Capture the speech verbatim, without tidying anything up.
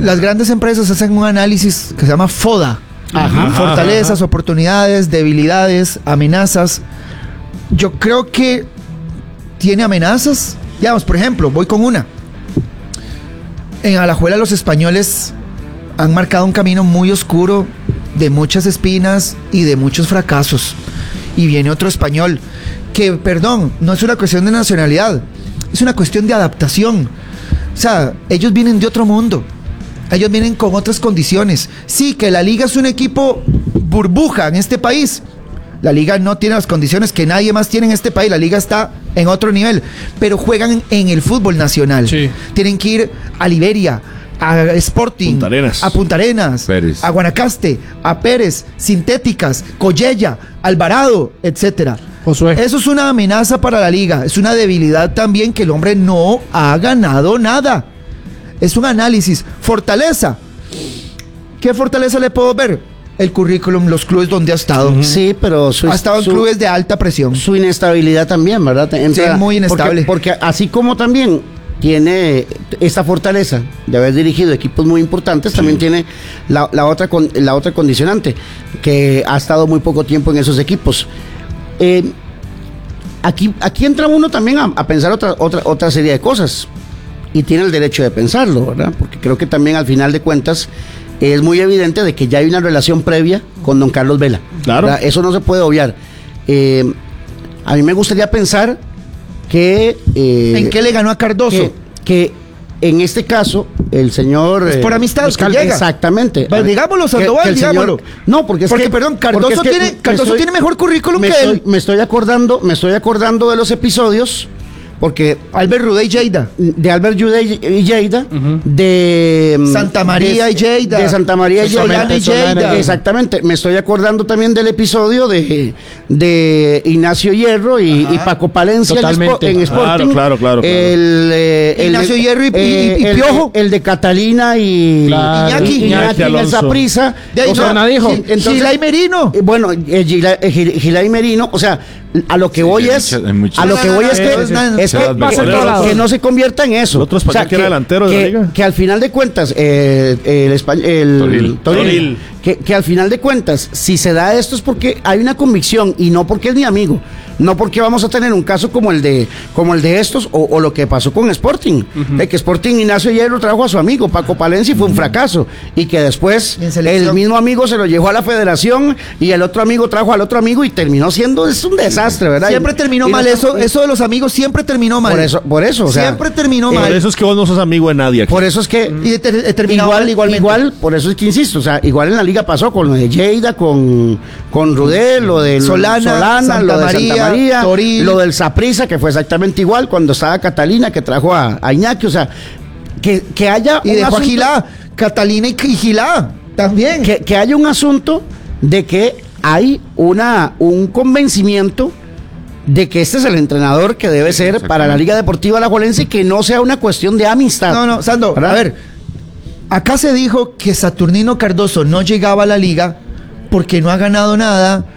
las grandes empresas hacen un análisis que se llama FODA. Ajá, Fortalezas, ajá. oportunidades, debilidades, amenazas. Yo creo que tiene amenazas. Digamos, por ejemplo, voy con una. En Alajuela los españoles han marcado un camino muy oscuro, de muchas espinas y de muchos fracasos. Y viene otro español que, perdón, no es una cuestión de nacionalidad, es una cuestión de adaptación. O sea, ellos vienen de otro mundo. Ellos vienen con otras condiciones. Sí, que la liga es un equipo burbuja en este país. La liga no tiene las condiciones que nadie más tiene en este país. La liga está en otro nivel. Pero juegan en el fútbol nacional. Sí. Tienen que ir a Liberia, a Sporting, Punta Arenas. a Punta Arenas, Pérez. a Guanacaste, a Pérez, Sintéticas, Collella, Alvarado, etcétera. Josué. Eso es una amenaza para la liga. Es una debilidad también que el hombre no ha ganado nada. Es un análisis. Fortaleza. ¿Qué fortaleza le puedo ver? El currículum, los clubes donde ha estado. Uh-huh. Sí, pero su, ha estado en su, clubes de alta presión. Su inestabilidad también, ¿verdad? Entra, sí, muy inestable. Porque, porque así como también tiene esta fortaleza de haber dirigido equipos muy importantes, sí. también tiene la, la, otra, la otra condicionante, que ha estado muy poco tiempo en esos equipos. Eh, aquí, aquí entra uno también a, a pensar otra, otra, otra serie de cosas. Y tiene el derecho de pensarlo, ¿verdad? Porque creo que también al final de cuentas es muy evidente de que ya hay una relación previa con don Carlos Vela. Claro. ¿Verdad? Eso no se puede obviar. Eh, a mí me gustaría pensar que... Eh, ¿En qué le ganó a Cardoso? Que, que en este caso, el señor... Es por amistad, eh, que llega. Exactamente. Pues digámoslo, Sandoval, que, que digámoslo. Señor, no, porque es porque, que... perdón, Cardoso, es que tiene, Cardoso estoy, tiene mejor currículum me que estoy, él. Me estoy acordando, me estoy acordando de los episodios... Porque Albert Rudey Lleida, de Albert Rudey y Lleida, uh-huh. de Santa María de, y Lleida, de Santa María y Lleida, y Lleida. Exactamente. Me estoy acordando también del episodio de, de Ignacio Hierro y, y Paco Palencia Totalmente. en, Sporting. Claro, claro, claro. claro. El, eh, el Ignacio de, Hierro y, eh, y, y el, Piojo. El, el de Catalina y claro. Iñaki, Iñaki, Iñaki en esa prisa. De ahí, o sea, no, dijo. Sí, entonces, Gilay Merino. Eh, bueno, eh, Gilay, eh, Gilay Merino, o sea, a lo que Sí, voy hay es, mucha- hay mucha- a lo que voy es que, Eh, es que, va a ser que- todo lado. que no se convierta en eso. El otro español que era delantero de que, la liga. que al final de cuentas, eh, el, espa- el Toril. Toril, Toril. Que, que al final de cuentas, si se da esto es porque hay una convicción y no porque es mi amigo. No porque vamos a tener un caso como el de como el de estos o, o lo que pasó con Sporting. Uh-huh. De que Sporting Ignacio Hierro trajo a su amigo Paco Palencia y fue un fracaso. Y que después el mismo amigo se lo llevó a la federación y el otro amigo trajo al otro amigo y terminó siendo es un desastre, ¿verdad? Siempre Y- terminó y mal. no- Eso, eso de los amigos siempre terminó mal. Por eso, por eso. O sea, siempre terminó eh, mal. Por eso es que vos no sos amigo de nadie aquí. Por eso es que Y ter- terminó igual, mal igualmente. igual, por eso es que insisto, o sea, igual en la liga pasó con lo de Lleida, con, con Rudel, lo del Solana, Santa lo de María, Santa María, Toril. lo del Saprissa, que fue exactamente igual cuando estaba Catalina, que trajo a, a Iñaki, o sea, que, que haya Y un dejó a asunto- Gilá, Catalina y, y Gilá también. que, que haya un asunto de que hay una un convencimiento de que este es el entrenador que debe ser para la Liga Deportiva Alajuelense y que no sea una cuestión de amistad. No, no, Sando, ¿verdad? a ver, acá se dijo que Saturnino Cardoso no llegaba a la liga porque no ha ganado nada,